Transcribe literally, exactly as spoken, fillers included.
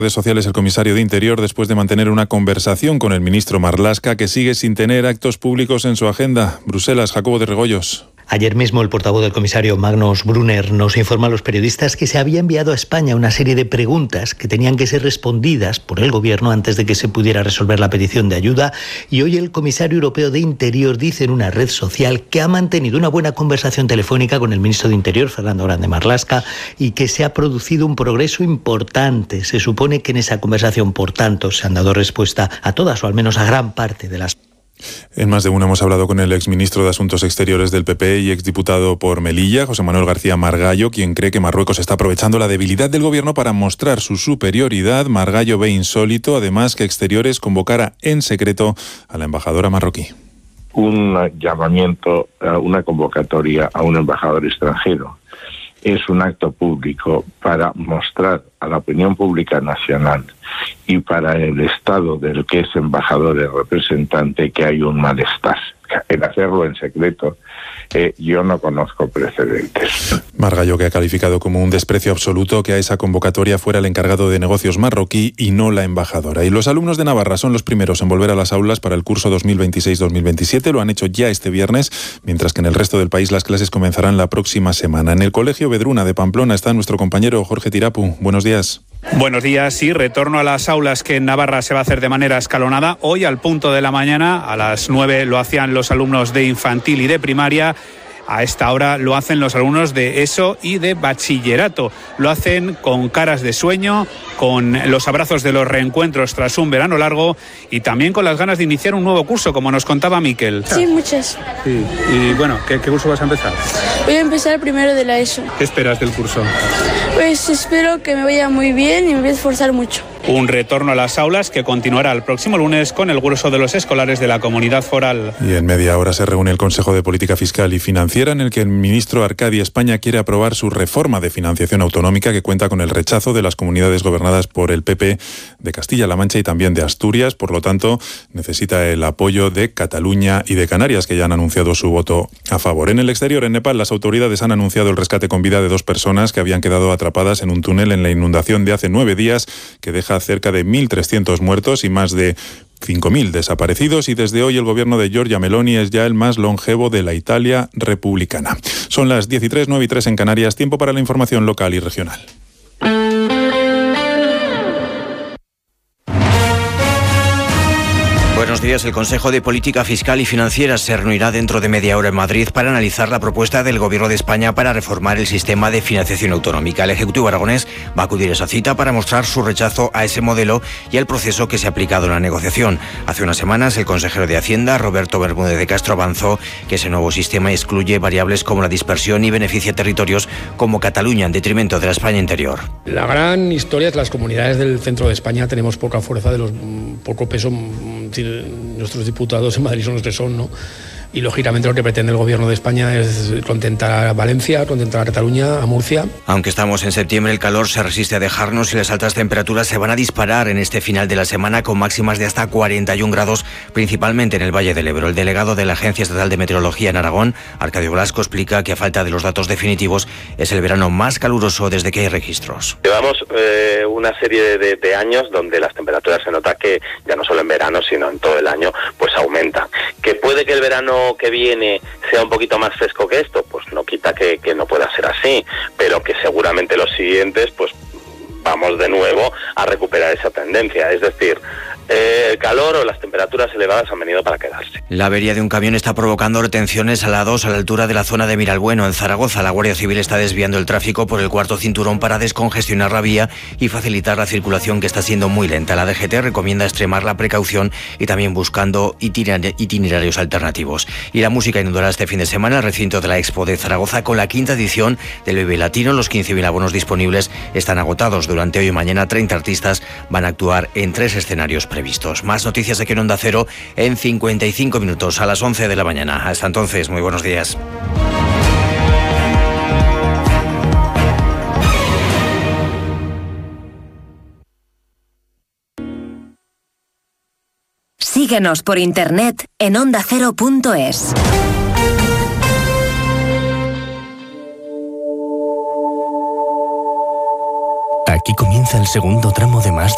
redes sociales el comisario de Interior después de mantener una conversación con el ministro Marlaska, que sigue sin tener actos públicos en su agenda. Bruselas, Jacobo de Regoyos. Ayer mismo el portavoz del comisario Magnus Brunner nos informa a los periodistas que se había enviado a España una serie de preguntas que tenían que ser respondidas por el gobierno antes de que se pudiera resolver la petición de ayuda, y hoy el comisario europeo de Interior dice en una red social que ha mantenido una buena conversación telefónica con el ministro de Interior, Fernando Grande Marlaska, y que se ha producido un progreso importante. Se supone que en esa conversación, por tanto, se han dado respuesta a todas o al menos a gran parte de las. En más de uno hemos hablado con el exministro de Asuntos Exteriores del P P y exdiputado por Melilla, José Manuel García Margallo, quien cree que Marruecos está aprovechando la debilidad del gobierno para mostrar su superioridad. Margallo ve insólito, además, que Exteriores convocara en secreto a la embajadora marroquí. Un llamamiento, una convocatoria a un embajador extranjero es un acto público para mostrar a la opinión pública nacional y para el Estado del que es embajador y representante que hay un malestar. En hacerlo en secreto, eh, yo no conozco precedentes. Margallo, que ha calificado como un desprecio absoluto que a esa convocatoria fuera el encargado de negocios marroquí y no la embajadora. Y los alumnos de Navarra son los primeros en volver a las aulas para el curso dos mil veintiséis dos mil veintisiete. Lo han hecho ya este viernes, mientras que en el resto del país las clases comenzarán la próxima semana. En el Colegio Vedruna de Pamplona está nuestro compañero Jorge Tirapu. Buenos días. Buenos días, sí, retorno a las aulas que en Navarra se va a hacer de manera escalonada. Hoy al punto de la mañana, a las nueve lo hacían los alumnos de infantil y de primaria. A esta hora lo hacen los alumnos de ESO y de bachillerato. Lo hacen con caras de sueño, con los abrazos de los reencuentros tras un verano largo y también con las ganas de iniciar un nuevo curso, como nos contaba Miquel. Sí, muchas. Sí. Y bueno, ¿qué, qué curso vas a empezar? Voy a empezar primero de la ESO. ¿Qué esperas del curso? Pues espero que me vaya muy bien y me voy a esforzar mucho. Un retorno a las aulas que continuará el próximo lunes con el grueso de los escolares de la comunidad foral. Y en media hora se reúne el Consejo de Política Fiscal y Financiera, en el que el ministro Arcadi España quiere aprobar su reforma de financiación autonómica, que cuenta con el rechazo de las comunidades gobernadas por el P P de Castilla-La Mancha y también de Asturias. Por lo tanto, necesita el apoyo de Cataluña y de Canarias, que ya han anunciado su voto a favor. En el exterior, en Nepal, las autoridades han anunciado el rescate con vida de dos personas que habían quedado atrapadas en un túnel en la inundación de hace nueve días, que deja cerca de mil trescientos muertos y más de cinco mil desaparecidos, y desde hoy el gobierno de Giorgia Meloni es ya el más longevo de la Italia republicana. Son las diez y tres, nueve y tres en Canarias, tiempo para la información local y regional. Buenos días. El Consejo de Política Fiscal y Financiera se reunirá dentro de media hora en Madrid para analizar la propuesta del Gobierno de España para reformar el sistema de financiación autonómica. El Ejecutivo aragonés va a acudir a esa cita para mostrar su rechazo a ese modelo y al proceso que se ha aplicado en la negociación. Hace unas semanas, el consejero de Hacienda, Roberto Bermúdez de Castro, avanzó que ese nuevo sistema excluye variables como la dispersión y beneficia territorios como Cataluña en detrimento de la España interior. La gran historia es que las comunidades del centro de España tenemos poca fuerza, de los poco peso. Nuestros diputados en Madrid son los que son, ¿no? Y lógicamente lo que pretende el Gobierno de España es contentar a Valencia, contentar a Cataluña, a Murcia. Aunque estamos en septiembre, el calor se resiste a dejarnos y las altas temperaturas se van a disparar en este final de la semana, con máximas de hasta cuarenta y un grados, principalmente en el Valle del Ebro. El delegado de la Agencia Estatal de Meteorología en Aragón, Arcadio Blasco, explica que a falta de los datos definitivos es el verano más caluroso desde que hay registros. Llevamos eh, una serie de, de años donde las temperaturas se nota que ya no solo en verano, sino en todo el año, pues aumenta. Que puede que el verano que viene sea un poquito más fresco que esto, pues no quita que, que no pueda ser así, pero que seguramente los siguientes, pues vamos de nuevo a recuperar esa tendencia, es decir, eh, el calor o las temperaturas elevadas han venido para quedarse. La avería de un camión está provocando retenciones a la dos a la altura de la zona de Miralbueno, en Zaragoza. La Guardia Civil está desviando el tráfico por el cuarto cinturón para descongestionar la vía y facilitar la circulación, que está siendo muy lenta. La D G T recomienda extremar la precaución y también buscando itiner- itinerarios alternativos. Y la música inundará este fin de semana el recinto de la Expo de Zaragoza con la quinta edición del Vive Latino. Los quince mil abonos disponibles están agotados. Durante hoy y mañana, treinta artistas van a actuar en tres escenarios previstos. Más noticias aquí en Onda Cero en cincuenta y cinco minutos, a las once de la mañana. Hasta entonces, muy buenos días. Síguenos por internet en onda cero punto es. Aquí comienza el segundo tramo de Más de